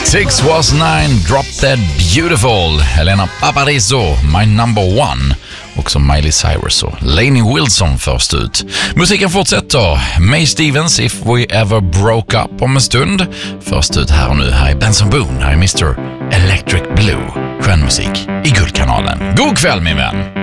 Six was nine, drop dead beautiful. Helena Paparizou, my number one. Och som Miley Cyrus och Lainey Wilson först ut. Musiken fortsätter. May Stevens, If We Ever Broke Up om en stund. Först ut här och nu. Här är Benson Boone, här är Mr. Electric Blue. Skön musik i Guldkanalen. God kväll min vän!